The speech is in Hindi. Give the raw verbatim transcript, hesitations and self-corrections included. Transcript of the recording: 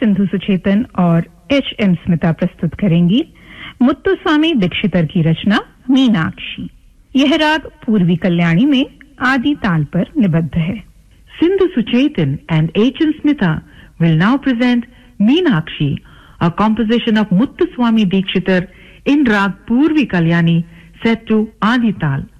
सिंधु सुचेतन और एच एम स्मिता प्रस्तुत करेंगी मुत्तुस्वामी दीक्षितर की रचना मीनाक्षी। यह राग पूर्वी कल्याणी में आदि ताल पर निबद्ध है। Sindhu Suchetan and H M Smita will now present Meenakshi, a composition of Muthuswami Dikshitar in Rag Purvi Kalyani set to Adi Tal.